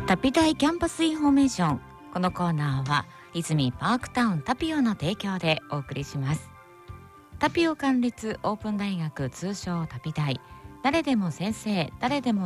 タピ大キャンパスインフォメーション。このコーナーは泉パークタウンタピオの提供でお送りします。タピオ管立オープン大学、通称タピ大。誰でも先生、誰でも